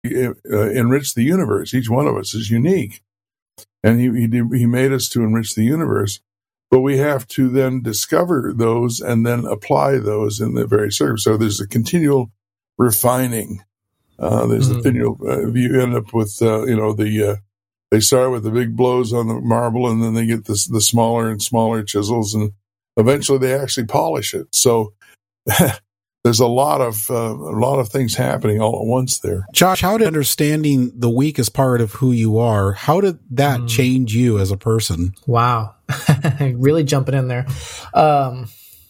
enrich the universe. Each one of us is unique, and he made us to enrich the universe. But we have to then discover those and then apply those in the very service. So there's a continual refining. There's a continual. You end up with they start with the big blows on the marble, and then they get the smaller and smaller chisels, and eventually they actually polish it. So there's a lot of things happening all at once there. Josh, how did understanding the weak as part of who you are, how did that change you as a person? Wow. Really jumping in there. Well,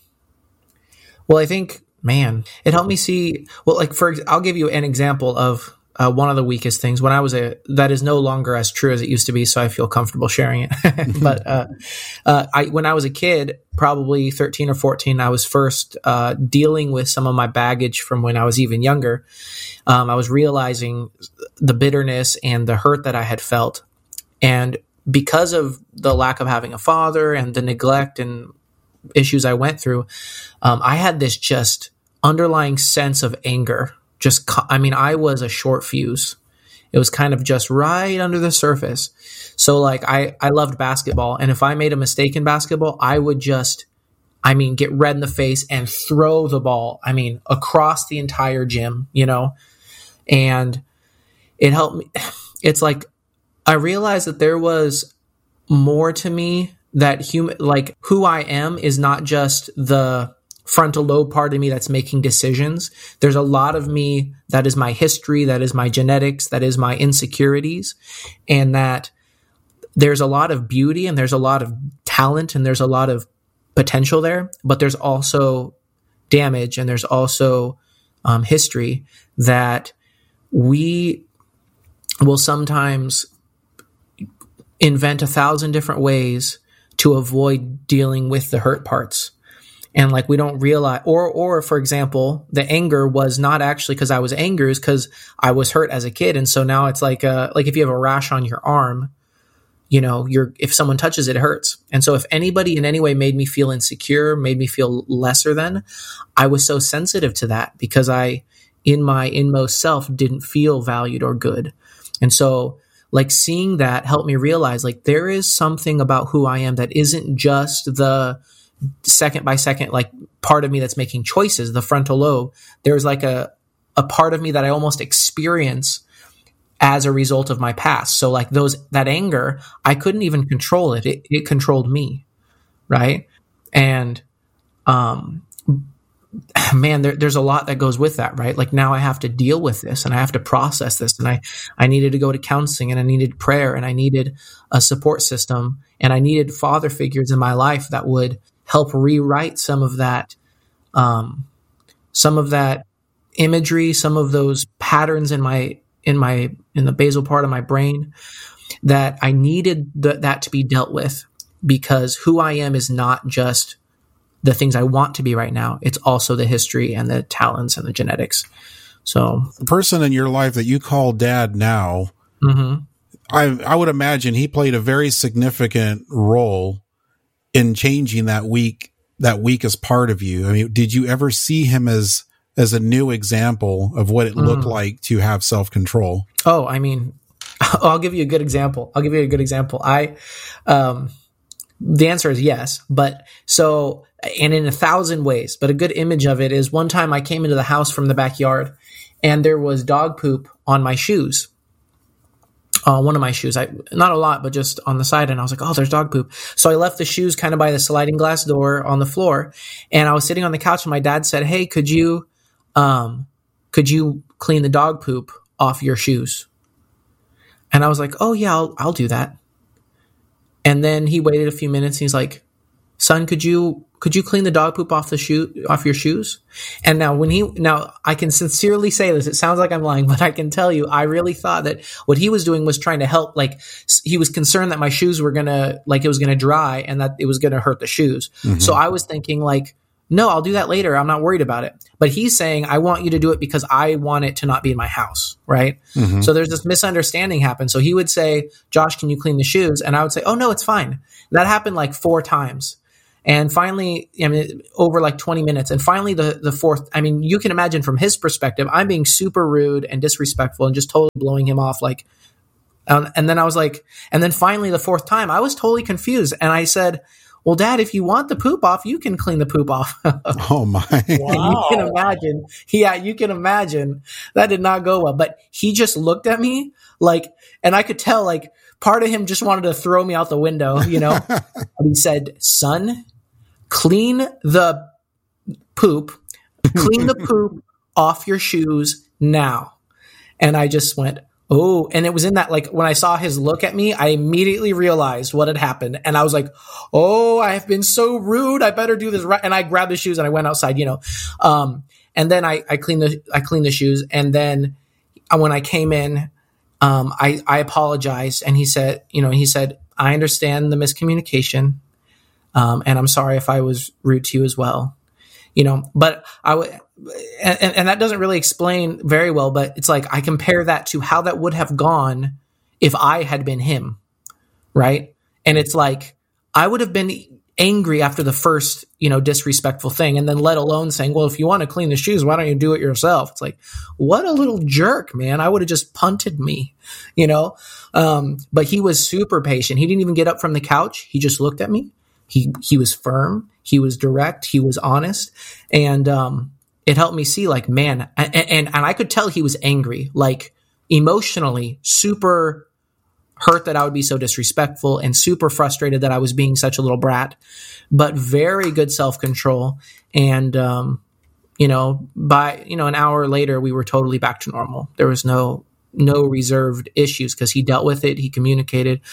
I think, man, it helped me see, I'll give you an example of one of the weakest things that is no longer as true as it used to be. So I feel comfortable sharing it. But, when I was a kid, probably 13 or 14, I was first, dealing with some of my baggage from when I was even younger. I was realizing the bitterness and the hurt that I had felt. And because of the lack of having a father and the neglect and issues I went through, I had this just underlying sense of anger. I was a short fuse. It was kind of just right under the surface. So I loved basketball. And if I made a mistake in basketball, I would just, get red in the face and throw the ball, across the entire gym, and it helped me. It's like, I realized that there was more to me, that who I am is not just the frontal lobe part of me that's making decisions. There's a lot of me that is my history, that is my genetics, that is my insecurities, and that there's a lot of beauty and there's a lot of talent and there's a lot of potential there, but there's also damage and there's also history that we will sometimes invent 1,000 different ways to avoid dealing with the hurt parts. And we don't realize, or for example, the anger was not actually because I was angry, it's because I was hurt as a kid. And so now it's like if you have a rash on your arm, if someone touches it, it hurts. And so if anybody in any way made me feel insecure, made me feel lesser than, I was so sensitive to that because I, in my inmost self, didn't feel valued or good. And so seeing that helped me realize there is something about who I am that isn't just the second by second, part of me that's making choices, the frontal lobe. There's a part of me that I almost experience as a result of my past. So that anger, I couldn't even control it. It controlled me. Right. And, man, there's a lot that goes with that, right? Now I have to deal with this and I have to process this. And I needed to go to counseling and I needed prayer and I needed a support system and I needed father figures in my life that would help rewrite some of that imagery, some of those patterns in the basal part of my brain that I needed that to be dealt with, because who I am is not just the things I want to be right now. It's also the history and the talents and the genetics. So the person in your life that you call dad now, I would imagine he played a very significant role in changing that weakest part of you. Did you ever see him as a new example of what it looked like to have self-control? Oh, I'll give you a good example. The answer is yes, and in 1,000 ways, but a good image of it is one time I came into the house from the backyard and there was dog poop on my shoes. One of my shoes, not a lot, but just on the side. And I was like, oh, there's dog poop. So I left the shoes kind of by the sliding glass door on the floor. And I was sitting on the couch and my dad said, hey, could you clean the dog poop off your shoes? And I was like, oh yeah, I'll do that. And then he waited a few minutes and he's like, son, could you clean the dog poop off your shoes? And now I can sincerely say this. It sounds like I'm lying, but I can tell you, I really thought that what he was doing was trying to help. He was concerned that my shoes were it was gonna dry and that it was gonna hurt the shoes. Mm-hmm. So I was thinking no, I'll do that later. I'm not worried about it. But he's saying, I want you to do it because I want it to not be in my house. Right. Mm-hmm. So there's this misunderstanding happen. So he would say, Josh, can you clean the shoes? And I would say, oh no, it's fine. That happened 4 times. And finally, I mean, over like 20 minutes. And finally, the fourth, I mean, you can imagine from his perspective, I'm being super rude and disrespectful and just totally blowing him off. Like, and then I was like, and then finally the fourth time, I was totally confused. And I said, well, Dad, if you want the poop off, you can clean the poop off. Oh my. Wow. You can imagine. Yeah, you can imagine. That did not go well. But he just looked at me like, and I could tell like part of him just wanted to throw me out the window, you know? And he said, son, clean the poop off your shoes now. And I just went, oh, and it was in that, like, when I saw his look at me, I immediately realized what had happened. And I was like, oh, I have been so rude. I better do this right. And I grabbed the shoes and I went outside, you know. And then I cleaned the shoes. And then when I came in, I apologized. And he said, I understand the miscommunication. And I'm sorry if I was rude to you as well, you know, but and that doesn't really explain very well, but it's like, I compare that to how that would have gone if I had been him. Right. And it's like, I would have been angry after the first, disrespectful thing. And then let alone saying, well, if you want to clean the shoes, why don't you do it yourself? It's like, what a little jerk, man. I would have just punted me, but he was super patient. He didn't even get up from the couch. He just looked at me. He was firm. He was direct. He was honest. And, it helped me see like, man, and I could tell he was angry, like emotionally super hurt that I would be so disrespectful and super frustrated that I was being such a little brat, but very good self-control. And, by, an hour later, we were totally back to normal. There was no reserved issues because he dealt with it. He communicated.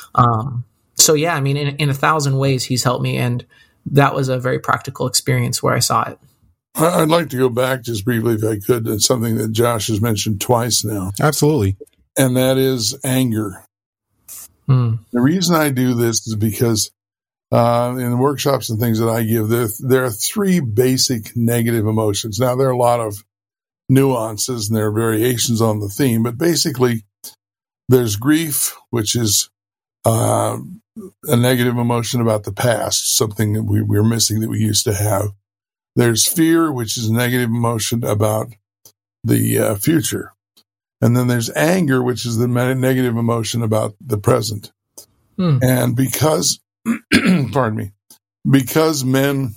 So yeah, I mean, in 1,000 ways, he's helped me. And that was a very practical experience where I saw it. I'd like to go back just briefly, if I could, to something that Josh has mentioned twice now. Absolutely. And that is anger. The reason I do this is because in the workshops and things that I give, there are three basic negative emotions. Now, there are a lot of nuances and there are variations on the theme, but basically there's grief, which is a negative emotion about the past, something that we're missing that we used to have. There's fear, which is a negative emotion about the future. And then there's anger, which is the negative emotion about the present. And because, pardon me, because men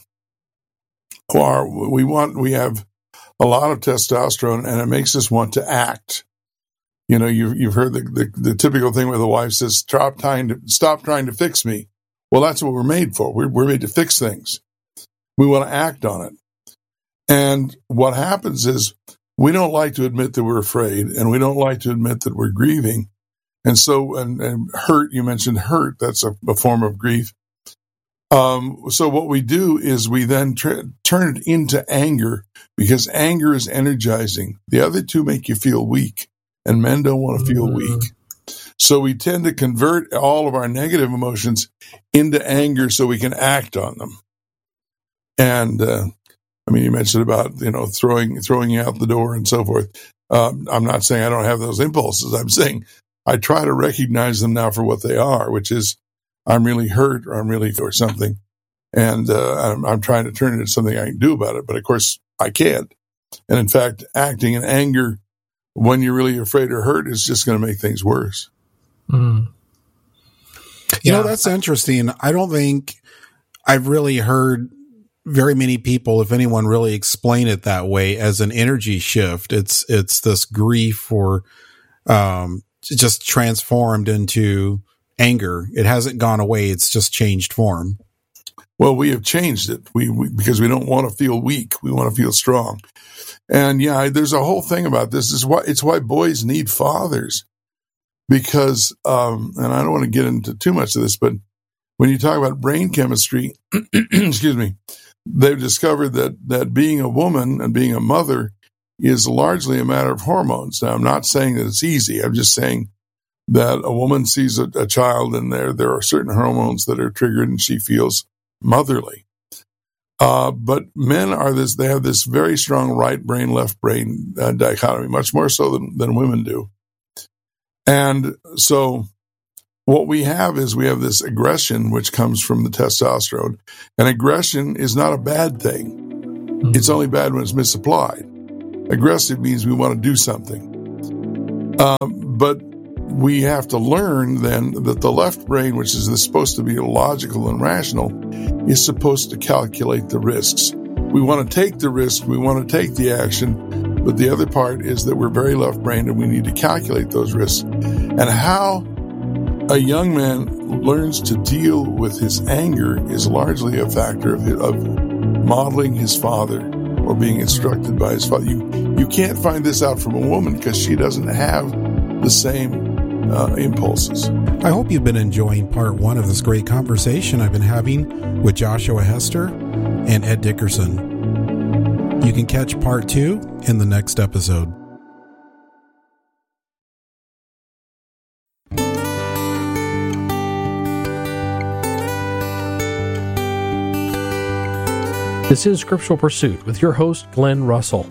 we have a lot of testosterone and it makes us want to act. You've heard the typical thing where the wife says, stop trying to fix me. Well, that's what we're made for. We're made to fix things. We want to act on it. And what happens is we don't like to admit that we're afraid and we don't like to admit that we're grieving. And so, and hurt, you mentioned hurt, that's a form of grief. So what we do is we then turn it into anger because anger is energizing. The other two make you feel weak and men don't want to feel weak. So we tend to convert all of our negative emotions into anger so we can act on them. And, you mentioned about, throwing you out the door and so forth. I'm not saying I don't have those impulses. I'm saying I try to recognize them now for what they are, which is I'm really hurt or I'm really or something. And I'm trying to turn it into something I can do about it. But of course I can't. And in fact, acting in anger when you're really afraid or hurt is just going to make things worse. That's interesting. I don't think I've really heard very many people, if anyone, really explain it that way as an energy shift. It's this grief or just transformed into anger. It hasn't gone away. It's just changed form. Well, we have changed it because we don't want to feel weak. We want to feel strong. And yeah, there's a whole thing about this. It's why boys need fathers. Because, and I don't want to get into too much of this, but when you talk about brain chemistry, excuse me, they've discovered that being a woman and being a mother is largely a matter of hormones. Now, I'm not saying that it's easy. I'm just saying that a woman sees a child and there are certain hormones that are triggered and she feels motherly. But men they have this very strong right brain, left brain dichotomy, much more so than women do. And so what we have this aggression, which comes from the testosterone. And aggression is not a bad thing. It's only bad when it's misapplied. Aggressive means we want to do something. But we have to learn then that the left brain, which is supposed to be logical and rational, is supposed to calculate the risks. We want to take the risk, we want to take the action, but the other part is that we're very left-brained and we need to calculate those risks. And how a young man learns to deal with his anger is largely a factor of modeling his father or being instructed by his father. You can't find this out from a woman because she doesn't have the same impulses. I hope you've been enjoying part 1 of this great conversation I've been having with Joshua Hester and Ed Dickerson. You can catch part 2 in the next episode. This is Scriptural Pursuit with your host, Glenn Russell.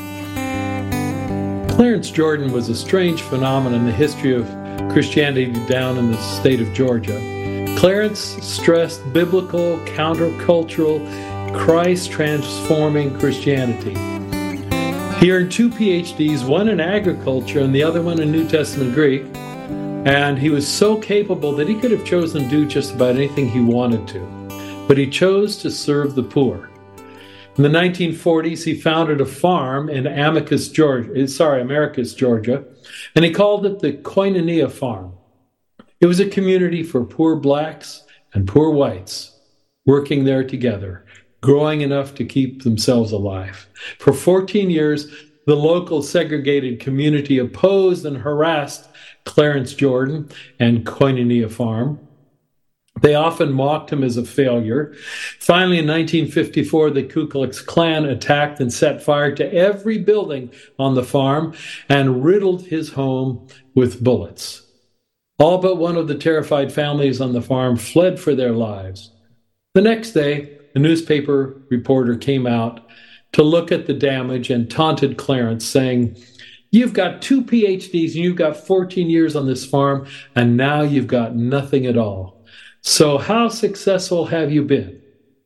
Clarence Jordan was a strange phenomenon in the history of Christianity down in the state of Georgia. Clarence stressed biblical, countercultural, Christ-transforming Christianity. He earned 2 PhDs, one in agriculture and the other one in New Testament Greek, and he was so capable that he could have chosen to do just about anything he wanted to, but he chose to serve the poor. In the 1940s, he founded a farm in Americus, Georgia, and he called it the Koinonia Farm. It was a community for poor blacks and poor whites working there together, growing enough to keep themselves alive. For 14 years, the local segregated community opposed and harassed Clarence Jordan and Koinonia Farm. They often mocked him as a failure. Finally, in 1954, the Ku Klux Klan attacked and set fire to every building on the farm and riddled his home with bullets. All but one of the terrified families on the farm fled for their lives. The next day, a newspaper reporter came out to look at the damage and taunted Clarence, saying, "You've got 2 PhDs and you've got 14 years on this farm, and now you've got nothing at all. So how successful have you been?"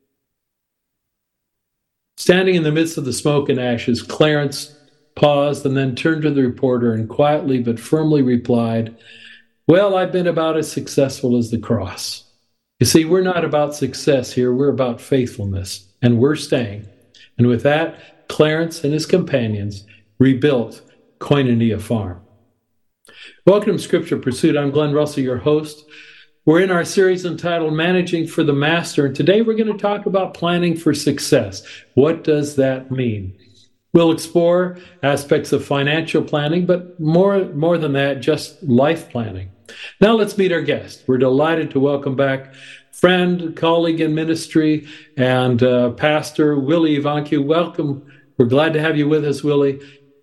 Standing in the midst of the smoke and ashes, Clarence paused and then turned to the reporter and quietly but firmly replied, "Well, I've been about as successful as the cross." You see, we're not about success here. We're about faithfulness, and we're staying. And with that, Clarence and his companions rebuilt Koinonia Farm. Welcome to Scripture Pursuit. I'm Glenn Russell, your host. We're in our series entitled Managing for the Master, and today we're going to talk about planning for success. What does that mean? We'll explore aspects of financial planning, but more than that, just life planning. Now let's meet our guest. We're delighted to welcome back friend, colleague in ministry, and Pastor Willie Ivancu. Welcome. We're glad to have you with us, Willie.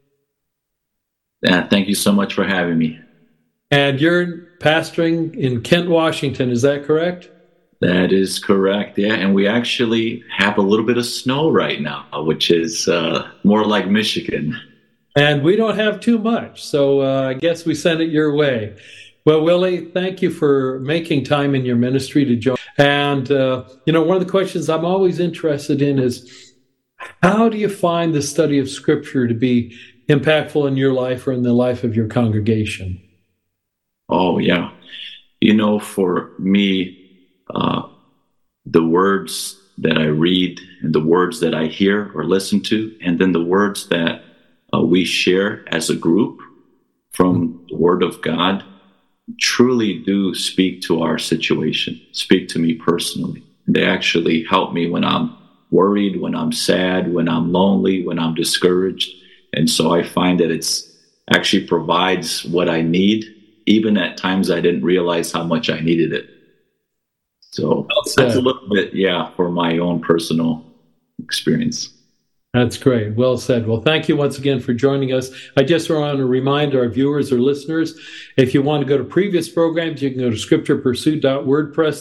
Thank you so much for having me. And you're pastoring in Kent, Washington, is that correct? That is correct, yeah. And we actually have a little bit of snow right now, which is more like Michigan. And we don't have too much, so I guess we send it your way. Well, Willie, thank you for making time in your ministry to join. And, one of the questions I'm always interested in is, how do you find the study of Scripture to be impactful in your life or in the life of your congregation? Oh, yeah. For me, the words that I read and the words that I hear or listen to, and then the words that we share as a group from the Word of God truly do speak to our situation, speak to me personally. They actually help me when I'm worried, when I'm sad, when I'm lonely, when I'm discouraged. And so I find that it's actually provides what I need. Even at times I didn't realize how much I needed it. So that's a little bit, for my own personal experience. That's great. Well said. Well, thank you once again for joining us. I just want to remind our viewers or listeners, if you want to go to previous programs, you can go to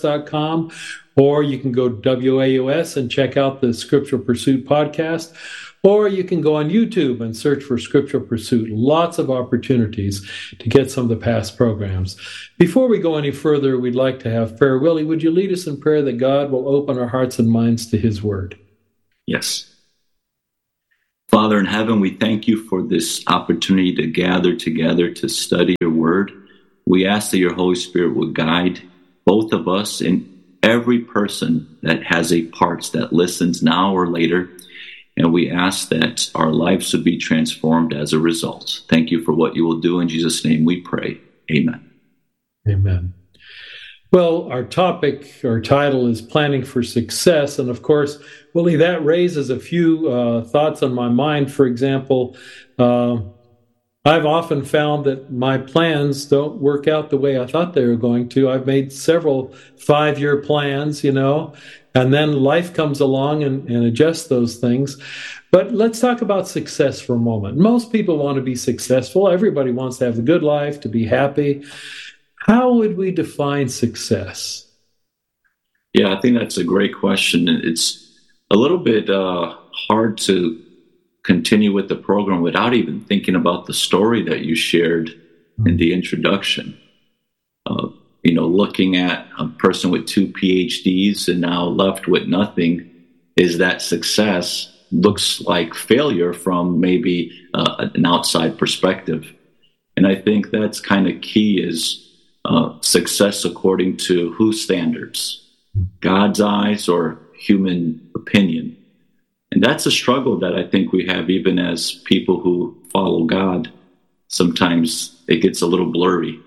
scripturepursuit.wordpress.com, or you can go to WAOS and check out the Scriptural Pursuit podcast. Or you can go on YouTube and search for Scriptural Pursuit. Lots of opportunities to get some of the past programs. Before we go any further, we'd like to have prayer. Willie, would you lead us in prayer that God will open our hearts and minds to His Word? Yes. Father in heaven, we thank you for this opportunity to gather together to study your Word. We ask that your Holy Spirit will guide both of us and every person that has a part that listens now or later. And we ask that our lives would be transformed as a result. Thank you for what you will do. In Jesus' name we pray. Amen. Amen. Well, our title is Planning for Success. And of course, Willie, that raises a few thoughts on my mind. For example, I've often found that my plans don't work out the way I thought they were going to. I've made several 5-year plans, and then life comes along and adjusts those things. But let's talk about success for a moment. Most people want to be successful. Everybody wants to have a good life, to be happy. How would we define success? Yeah, I think that's a great question. It's a little bit hard to continue with the program without even thinking about the story that you shared in the introduction. Looking at a person with 2 PhDs and now left with nothing, is that success? Looks like failure from maybe an outside perspective. And I think that's kind of key is success according to whose standards? God's eyes or human opinion? And that's a struggle that I think we have even as people who follow God. Sometimes it gets a little blurry.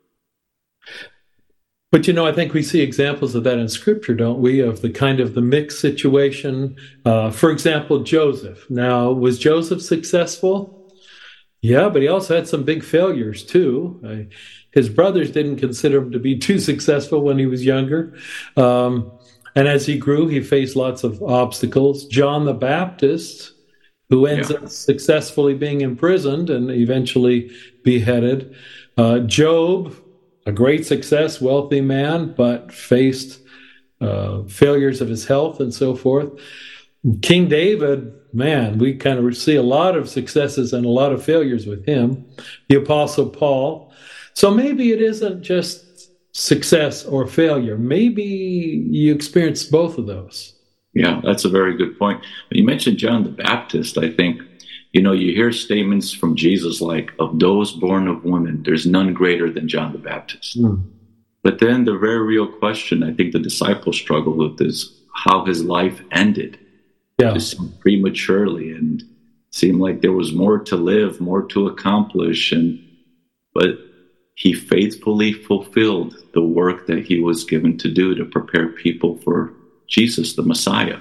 But, I think we see examples of that in Scripture, don't we, of the mixed situation. For example, Joseph. Now, was Joseph successful? Yeah, but he also had some big failures, too. His brothers didn't consider him to be too successful when he was younger. And as he grew, he faced lots of obstacles. John the Baptist, who ends up successfully being imprisoned and eventually beheaded. Job, a great success, wealthy man, but faced failures of his health and so forth. King David, man, we kind of see a lot of successes and a lot of failures with him. The Apostle Paul. So maybe it isn't just success or failure. Maybe you experience both of those. Yeah, that's a very good point. You mentioned John the Baptist. I think, you hear statements from Jesus like, of those born of women, there's none greater than John the Baptist. But then the very real question I think the disciples struggle with is how his life ended. Just prematurely, and seemed like there was more to live, more to accomplish, but he faithfully fulfilled the work that he was given to do to prepare people for Jesus, the Messiah.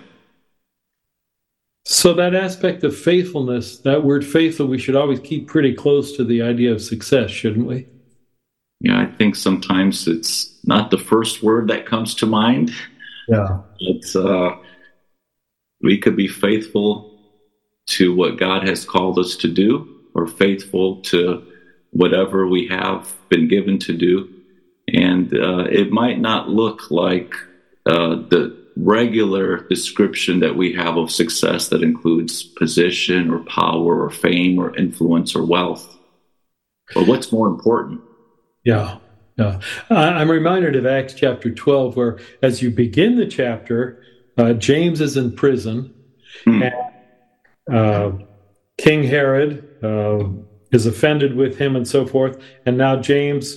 So that aspect of faithfulness, that word faithful, we should always keep pretty close to the idea of success, shouldn't we? Yeah, I think sometimes it's not the first word that comes to mind. Yeah. It's we could be faithful to what God has called us to do, or faithful to whatever we have been given to do. And it might not look like the regular description that we have of success that includes position or power or fame or influence or wealth. But what's more important? Yeah. I'm reminded of Acts chapter 12, where as you begin the chapter, James is in prison, and King Herod is offended with him and so forth. And now James,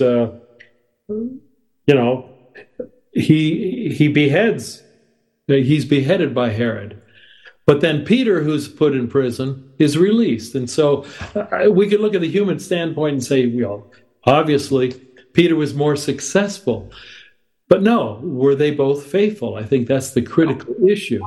he beheads. He's beheaded by Herod. But then Peter, who's put in prison, is released. And so we can look at the human standpoint and say, well, obviously, Peter was more successful. But no, were they both faithful? I think that's the critical issue.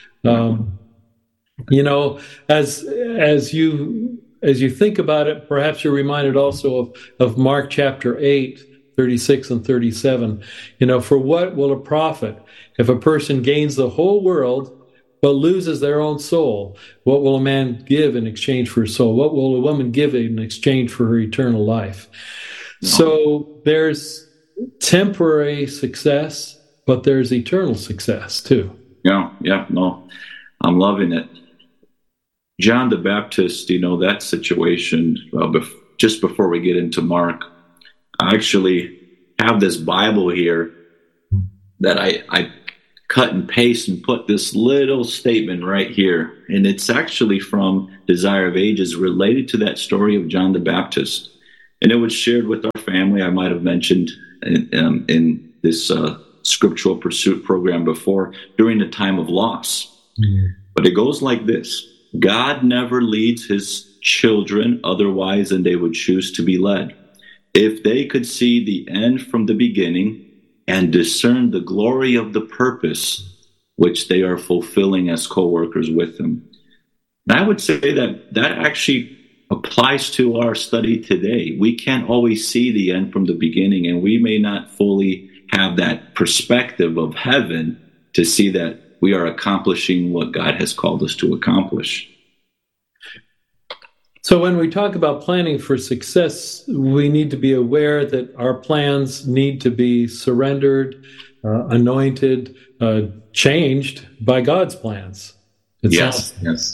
As you think about it, perhaps you're reminded also of Mark chapter 8, 36 and 37. For what will it profit if a person gains the whole world but loses their own soul? What will a man give in exchange for his soul? What will a woman give in exchange for her eternal life? No. So there's temporary success, but there's eternal success too. Yeah, no, I'm loving it. John the Baptist, that situation, just before we get into Mark, I actually have this Bible here that I cut and paste and put this little statement right here. And it's actually from Desire of Ages related to that story of John the Baptist. And it was shared with our family. I might have mentioned in this scriptural pursuit program before, during the time of loss. Mm-hmm. But it goes like this. God never leads his children otherwise than they would choose to be led. If they could see the end from the beginning and discern the glory of the purpose which they are fulfilling as co-workers with him. And I would say that actually applies to our study today. We can't always see the end from the beginning, and we may not fully have that perspective of heaven to see that we are accomplishing what God has called us to accomplish. So when we talk about planning for success, we need to be aware that our plans need to be surrendered, anointed, changed by God's plans. Yes.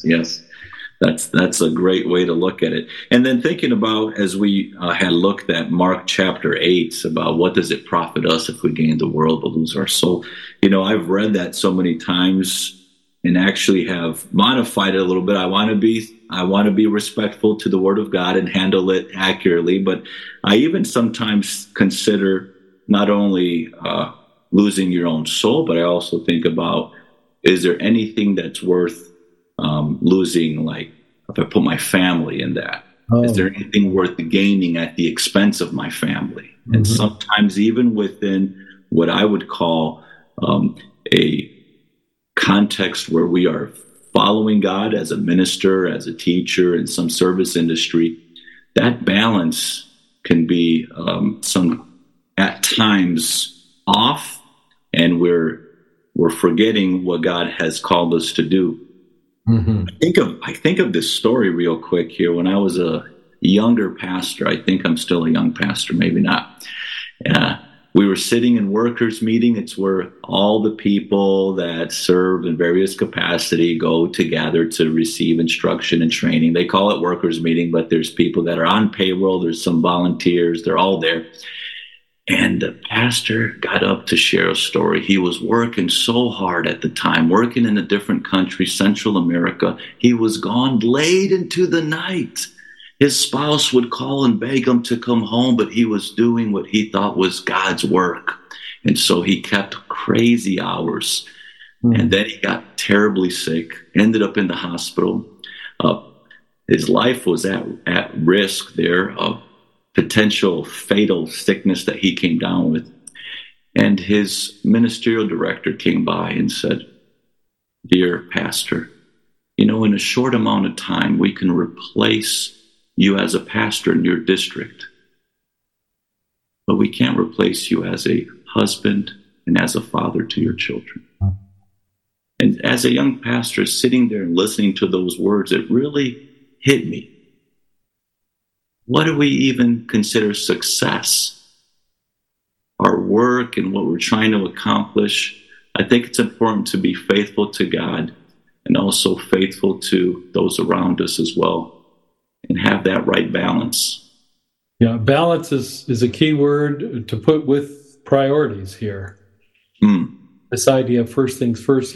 That's a great way to look at it. And then thinking about, as we had looked at Mark chapter 8, about what does it profit us if we gain the world but lose our soul? I've read that so many times and actually have modified it a little bit. I want to be respectful to the Word of God and handle it accurately, but I even sometimes consider not only losing your own soul, but I also think about, is there anything that's worth losing, like if I put my family in that? Oh. Is there anything worth gaining at the expense of my family? Mm-hmm. And sometimes even within what I would call a context where we are following God as a minister, as a teacher, in some service industry, that balance can be at times off, and we're forgetting what God has called us to do. Mm-hmm. I think of this story real quick here. When I was a younger pastor, I think I'm still a young pastor, maybe not. We were sitting in workers' meeting. It's where all the people that serve in various capacity go together to receive instruction and training. They call it workers' meeting, but there's people that are on payroll. There's some volunteers. They're all there. And the pastor got up to share a story. He was working so hard at the time, working in a different country, Central America. He was gone late into the night. His spouse would call and beg him to come home, but he was doing what he thought was God's work. And so he kept crazy hours. Mm. And then he got terribly sick, ended up in the hospital. His life was at risk there of potential fatal sickness that he came down with. And his ministerial director came by and said, "Dear pastor, in a short amount of time, we can replace you as a pastor in your district, but we can't replace you as a husband and as a father to your children." And as a young pastor sitting there and listening to those words, it really hit me. What do we even consider success? Our work and what we're trying to accomplish. I think it's important to be faithful to God and also faithful to those around us as well, and have that right balance. Yeah, balance is a key word to put with priorities here. This idea of first things first.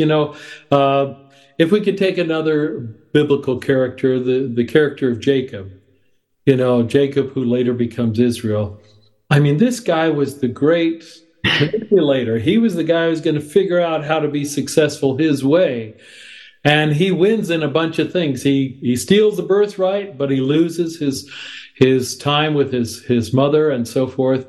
If we could take another biblical character, the character of Jacob, Jacob who later becomes Israel. I mean, this guy was the great manipulator. He was the guy who's going to figure out how to be successful his way. And he wins in a bunch of things. He steals the birthright, but he loses his time with his mother and so forth.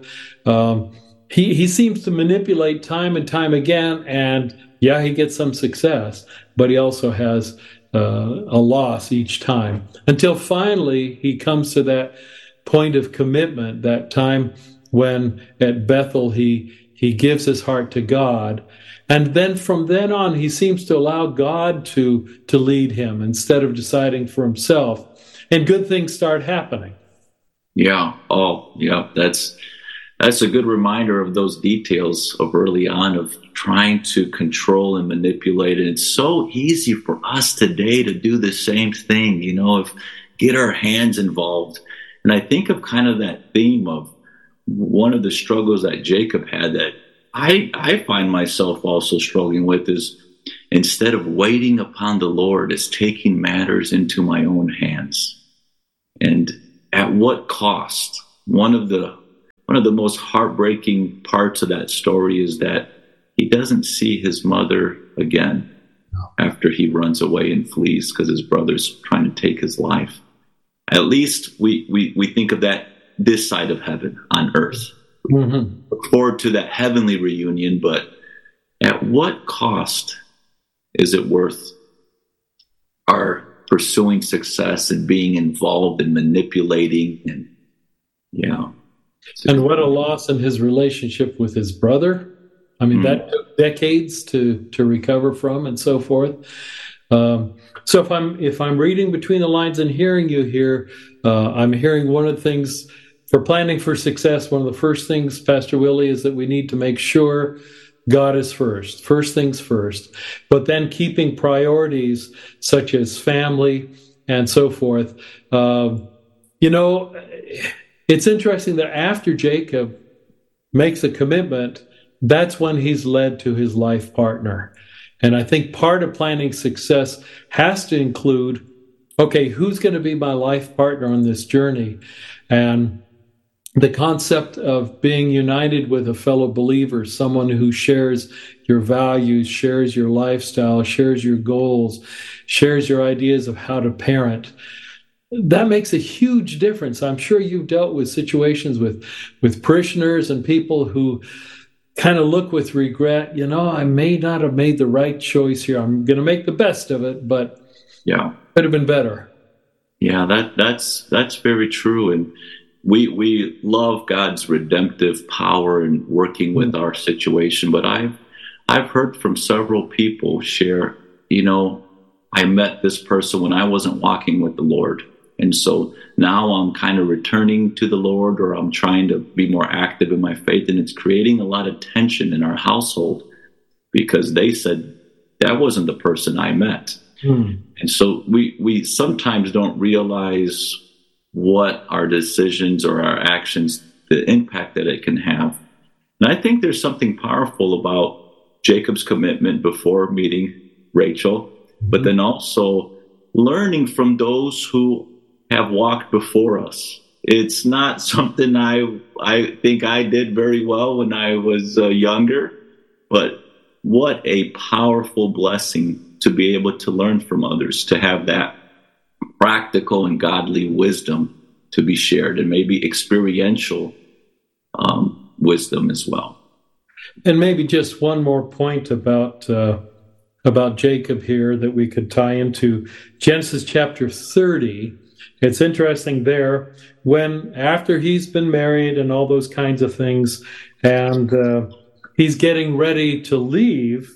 He seems to manipulate time and time again, and he gets some success, but he also has a loss each time, until finally he comes to that point of commitment, that time when at Bethel he gives his heart to God. And then from then on, he seems to allow God to lead him instead of deciding for himself. And good things start happening. Yeah. Oh, yeah. that's a good reminder of those details of early on of trying to control and manipulate. And it's so easy for us today to do the same thing, if get our hands involved. And I think of kind of that theme of one of the struggles that Jacob had that I find myself also struggling with is instead of waiting upon the Lord, is taking matters into my own hands. And at what cost? One of the most heartbreaking parts of that story is that he doesn't see his mother again after he runs away and flees because his brother's trying to take his life. At least we think of that this side of heaven on earth. Mm-hmm. Look forward to that heavenly reunion, but at what cost is it worth our pursuing success and being involved in manipulating and And what a loss in his relationship with his brother. I mean, that took decades to recover from and so forth. So if I'm reading between the lines and hearing you here, I'm hearing one of the things for planning for success. One of the first things, Pastor Willie, is that we need to make sure God is first things first, but then keeping priorities such as family and so forth. It's interesting that after Jacob makes a commitment, that's when he's led to his life partner. And I think part of planning success has to include, okay, who's going to be my life partner on this journey? And the concept of being united with a fellow believer, someone who shares your values, shares your lifestyle, shares your goals, shares your ideas of how to parent, that makes a huge difference. I'm sure you've dealt with situations with parishioners and people who kind of look with regret, I may not have made the right choice here. I'm going to make the best of it, but could have been better. Yeah, that's very true. And we love God's redemptive power in working with our situation. But I've heard from several people share, I met this person when I wasn't walking with the Lord. And so now I'm kind of returning to the Lord, or I'm trying to be more active in my faith. And it's creating a lot of tension in our household because they said, that wasn't the person I met. And so we sometimes don't realize what our decisions or our actions, the impact that it can have. And I think there's something powerful about Jacob's commitment before meeting Rachel, but then also learning from those who have walked before us. It's not something I think I did very well when I was younger, but what a powerful blessing to be able to learn from others, to have that practical and godly wisdom to be shared, and maybe experiential wisdom as well. And maybe just one more point about Jacob here that we could tie into Genesis chapter 30. It's interesting there when after he's been married and all those kinds of things, and he's getting ready to leave,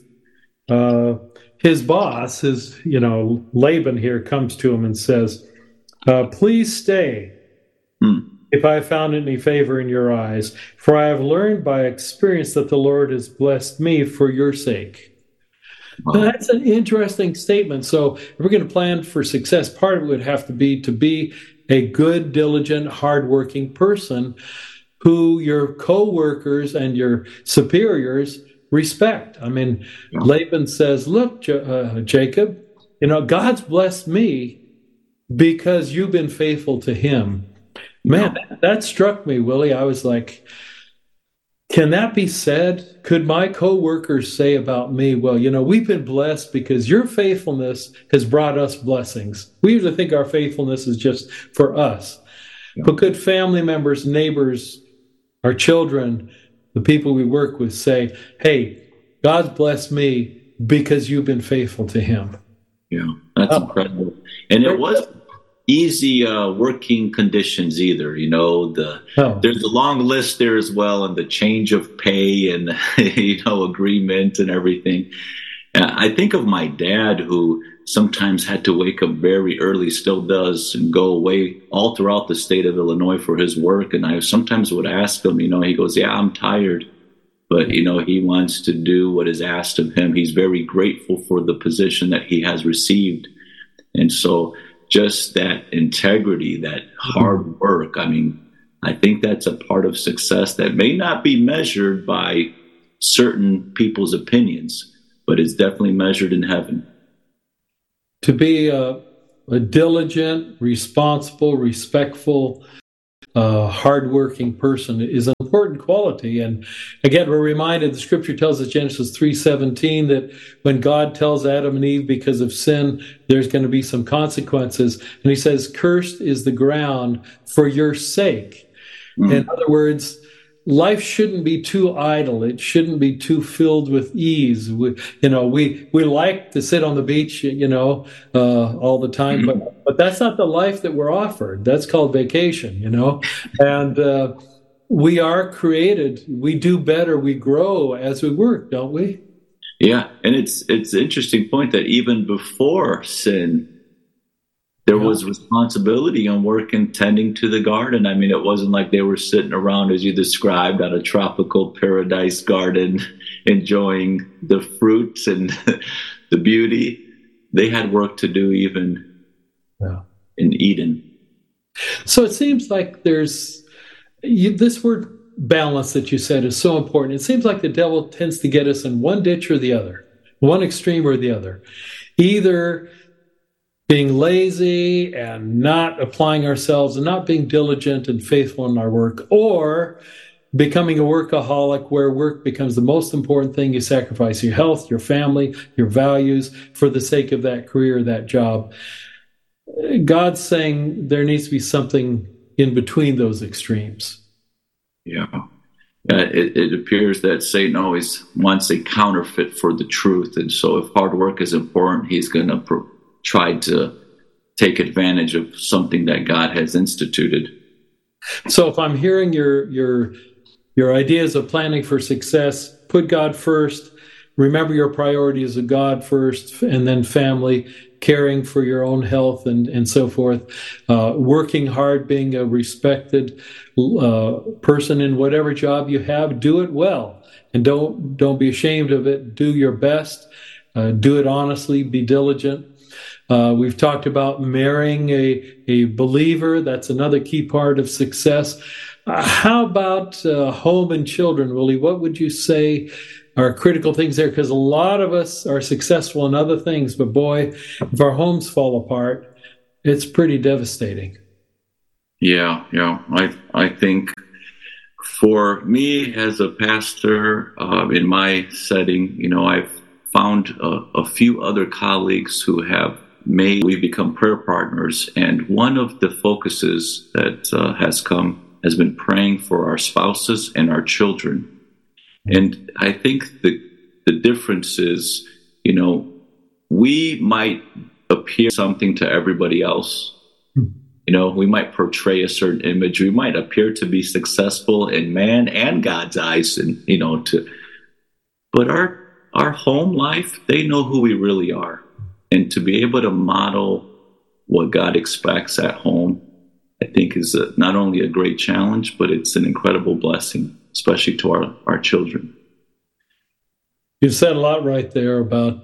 his boss, Laban here, comes to him and says, please stay if I have found any favor in your eyes, for I have learned by experience that the Lord has blessed me for your sake. Wow. Now, that's an interesting statement. So if we're going to plan for success, part of it would have to be a good, diligent, hardworking person who your co-workers and your superiors respect. I mean, Laban says, look, Jacob, God's blessed me because you've been faithful to him. Man, that struck me, Willie. I was like, can that be said? Could my co-workers say about me, well, we've been blessed because your faithfulness has brought us blessings. We usually think our faithfulness is just for us. Yeah. But could family members, neighbors, our children, the people we work with say, hey, God's blessed me because you've been faithful to him? Yeah, that's incredible. And it wasn't easy working conditions either. There's a long list there as well, and the change of pay and agreement and everything. I think of my dad, who sometimes had to wake up very early, still does, and go away all throughout the state of Illinois for his work. And I sometimes would ask him, he goes, yeah, I'm tired. But, he wants to do what is asked of him. He's very grateful for the position that he has received. And so just that integrity, that hard work, I think that's a part of success that may not be measured by certain people's opinions, but it's definitely measured in heaven. To be a diligent, responsible, respectful, hardworking person is an important quality. And again, we're reminded, the scripture tells us, Genesis 3:17, that when God tells Adam and Eve because of sin, there's going to be some consequences. And he says, cursed is the ground for your sake. In other words, life shouldn't be too idle. It shouldn't be too filled with ease. We like to sit on the beach, all the time, but that's not the life that we're offered. That's called vacation, and we are created. We do better. We grow as we work, don't we? Yeah. And it's an interesting point that even before sin, there was responsibility on work and tending to the garden. It wasn't like they were sitting around, as you described, on a tropical paradise garden, enjoying the fruits and the beauty. They had work to do even in Eden. So it seems like there's this word balance that you said is so important. It seems like the devil tends to get us in one ditch or the other, one extreme or the other. Either being lazy and not applying ourselves and not being diligent and faithful in our work, or becoming a workaholic where work becomes the most important thing. You sacrifice your health, your family, your values for the sake of that career, that job. God's saying there needs to be something in between those extremes. Yeah. It appears that Satan always wants a counterfeit for the truth. And so if hard work is important, he's going to try to take advantage of something that God has instituted. So if I'm hearing your ideas of planning for success, put God first, remember your priorities of God first, and then family, caring for your own health and so forth, working hard, being a respected person in whatever job you have, do it well, and don't be ashamed of it. Do your best, do it honestly, be diligent. We've talked about marrying a believer. That's another key part of success. How about home and children, Willie? What would you say are critical things there? Because a lot of us are successful in other things, but boy, if our homes fall apart, it's pretty devastating. Yeah. I think for me as a pastor, in my setting, I've found a few other colleagues who we've become prayer partners. And one of the focuses that has been praying for our spouses and our children. And I think the difference is, we might appear something to everybody else. We might portray a certain image. We might appear to be successful in man and God's eyes, and but our home life, they know who we really are. And to be able to model what God expects at home, I think is not only a great challenge, but it's an incredible blessing, especially to our children. You've said a lot right there about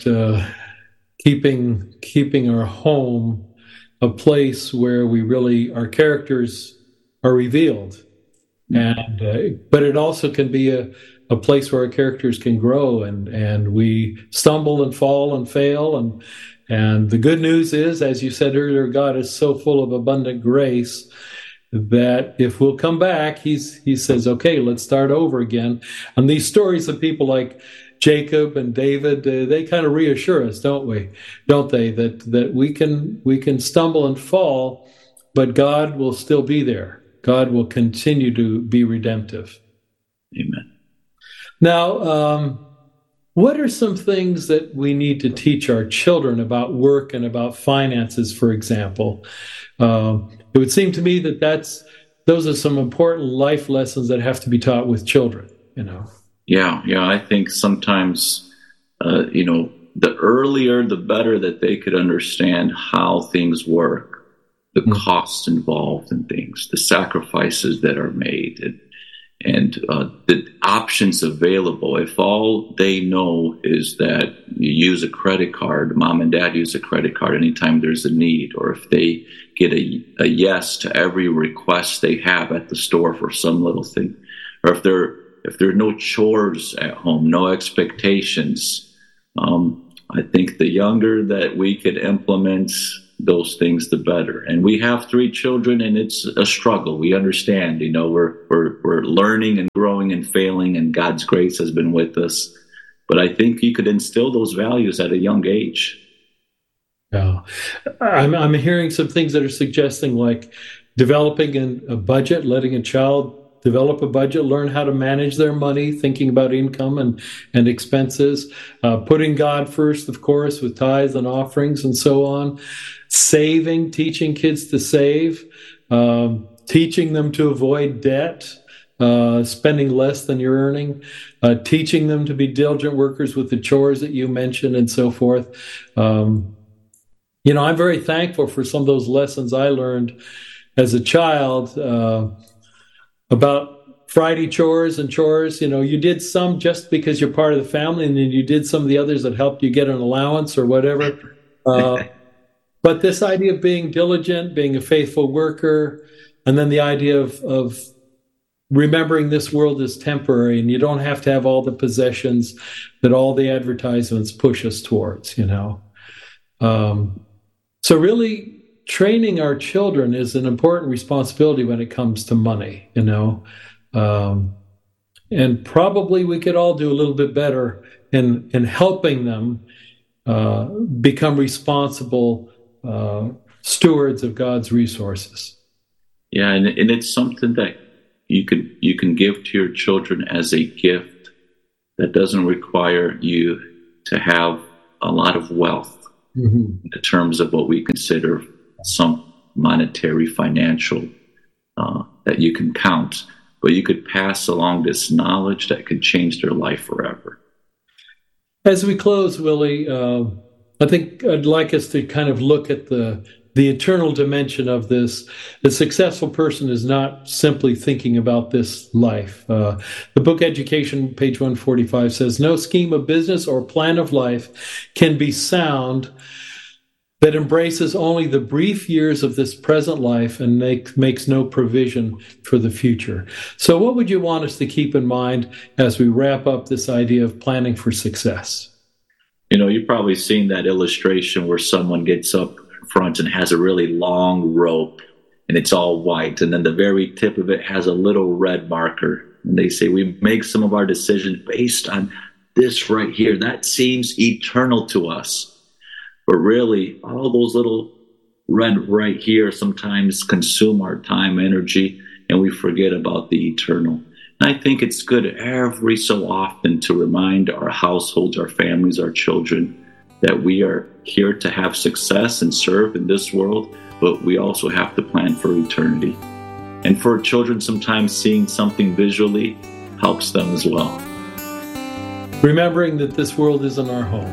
keeping our home a place where our characters are revealed, and but it also can be a place where our characters can grow, and we stumble and fall and fail, and the good news is, as you said earlier, God is so full of abundant grace that if we'll come back, he says, okay, let's start over again. And these stories of people like Jacob and David, they kind of reassure us, don't they? That we can stumble and fall, but God will still be there. God will continue to be redemptive. Amen. Now, what are some things that we need to teach our children about work and about finances, for example? It would seem to me that those are some important life lessons that have to be taught with children, Yeah, I think sometimes, the earlier, the better that they could understand how things work, the costs involved in things, the sacrifices that are made, and the options available. If all they know is that you use a credit card, mom and dad use a credit card anytime there's a need, or if they get a yes to every request they have at the store for some little thing, or if there are no chores at home, no expectations, I think the younger that we could implement those things, the better. And we have 3 children, and it's a struggle. We understand, we're learning and growing and failing, and God's grace has been with us. But I think you could instill those values at a young age. Yeah, I'm hearing some things that are suggesting, like developing a budget, letting a child develop a budget, learn how to manage their money, thinking about income and expenses, putting God first, of course, with tithes and offerings and so on, saving, teaching kids to save, teaching them to avoid debt, spending less than you're earning, teaching them to be diligent workers with the chores that you mentioned and so forth. I'm very thankful for some of those lessons I learned as a child, about Friday chores. You did some just because you're part of the family, and then you did some of the others that helped you get an allowance or whatever. But this idea of being diligent, being a faithful worker, and then the idea of remembering this world is temporary, and you don't have to have all the possessions that all the advertisements push us towards, So really, training our children is an important responsibility when it comes to money, and probably we could all do a little bit better in helping them become responsible stewards of God's resources. Yeah, and it's something that you can give to your children as a gift that doesn't require you to have a lot of wealth in terms of what we consider some monetary, financial, that you can count, but you could pass along this knowledge that could change their life forever. As we close, Willie, I think I'd like us to kind of look at the eternal dimension of this. The successful person is not simply thinking about this life. The book Education, page 145, says, "No scheme of business or plan of life can be sound that embraces only the brief years of this present life and makes no provision for the future." So what would you want us to keep in mind as we wrap up this idea of planning for success? You've probably seen that illustration where someone gets up front and has a really long rope, and it's all white, and then the very tip of it has a little red marker, and they say we make some of our decisions based on this right here. That seems eternal to us, but really all those little red right here sometimes consume our time, energy, and we forget about the eternal. And I think it's good every so often to remind our households, our families, our children that we are here to have success and serve in this world, but we also have to plan for eternity. And for children, sometimes seeing something visually helps them as well. Remembering that this world isn't our home.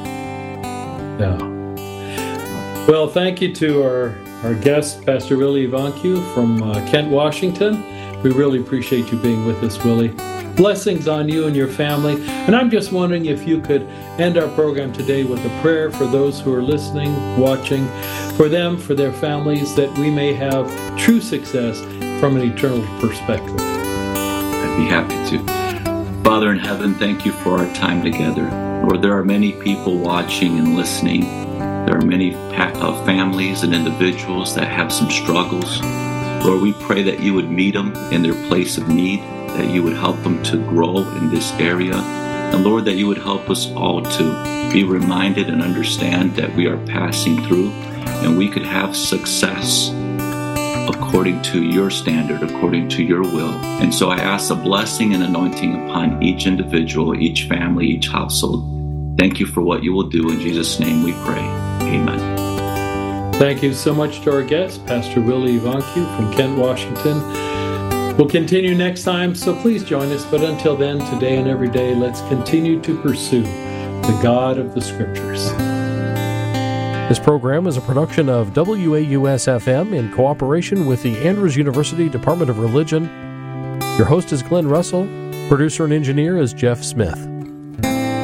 Yeah. Well, thank you to our guest, Pastor Willie Evancu from Kent, Washington. We really appreciate you being with us, Willie. Blessings on you and your family. And I'm just wondering if you could end our program today with a prayer for those who are listening, watching, for them, for their families, that we may have true success from an eternal perspective. I'd be happy to. Father in heaven, thank you for our time together. Lord, there are many people watching and listening. There are many families and individuals that have some struggles. Lord, we pray that you would meet them in their place of need, that you would help them to grow in this area. And Lord, that you would help us all to be reminded and understand that we are passing through and we could have success according to your standard, according to your will. And so I ask a blessing and anointing upon each individual, each family, each household. Thank you for what you will do. In Jesus' name we pray. Amen. Thank you so much to our guest, Pastor Willie Evancu from Kent, Washington. We'll continue next time, so please join us. But until then, today and every day, let's continue to pursue the God of the Scriptures. This program is a production of WAUS-FM in cooperation with the Andrews University Department of Religion. Your host is Glenn Russell. Producer and engineer is Jeff Smith.